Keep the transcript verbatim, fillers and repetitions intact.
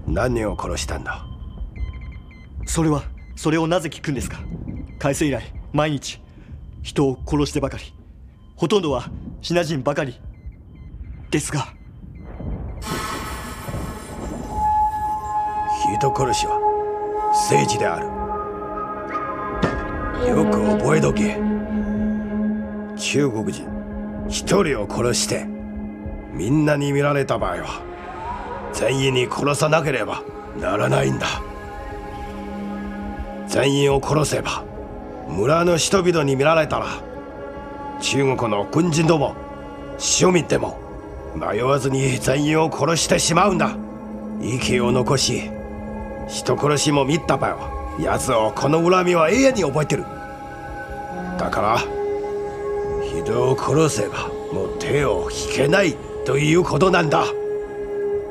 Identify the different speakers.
Speaker 1: 何人を殺したんだ？
Speaker 2: それはそれをなぜ聞くんですか？開戦以来毎日人を殺してばかり、ほとんどはシナ人ばかりですが。
Speaker 1: 人殺しは政治である。よく覚えとけ。中国人一人を殺してみんなに見られた場合は全員に殺さなければならないんだ。全員を殺せば村の人々に見られたら、中国の軍人ども庶民でも迷わずに全員を殺してしまうんだ。息を残し人殺しも見た場合は、奴をこの恨みは永遠に覚えてる。だから人を殺せばもう手を引けないということなんだ。